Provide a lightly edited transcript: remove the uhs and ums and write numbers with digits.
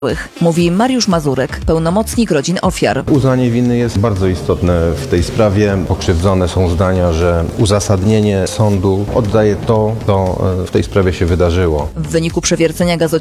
Mówi Mariusz Mazurek, pełnomocnik rodzin ofiar. Uznanie winy jest bardzo istotne w tej sprawie. Pokrzywdzone są zdania, że uzasadnienie sądu oddaje to, co w tej sprawie się wydarzyło. W wyniku przewiercenia gazociągu